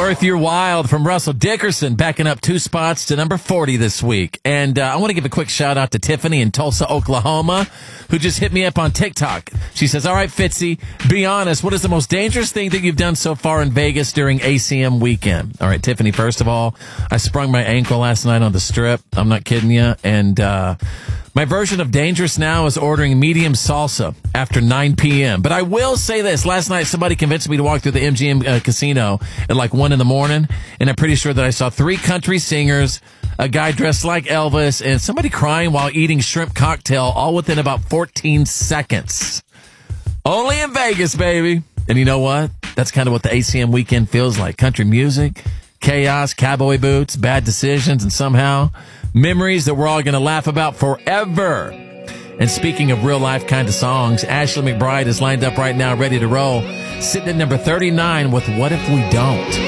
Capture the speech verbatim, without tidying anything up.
Earth, You're Wild from Russell Dickerson, backing up two spots to number forty this week. And uh, I want to give a quick shout out to Tiffany in Tulsa, Oklahoma, who just hit me up on TikTok. She says, all right, Fitzy, be honest, what is the most dangerous thing that you've done so far in Vegas during A C M weekend? All right, Tiffany, first of all, I sprung my ankle last night on the Strip. I'm not kidding you. And uh my version of dangerous now is ordering medium salsa after nine p.m. But I will say this. Last night, somebody convinced me to walk through the M G M uh, casino at like one in the morning. And I'm pretty sure that I saw three country singers, a guy dressed like Elvis, and somebody crying while eating shrimp cocktail, all within about fourteen seconds. Only in Vegas, baby. And you know what? That's kind of what the A C M weekend feels like. Country music, chaos, cowboy boots, bad decisions, and somehow memories that we're all going to laugh about forever. And speaking of real-life kind of songs, Ashley McBryde is lined up right now, ready to roll, sitting at number thirty-nine with What If We Don't?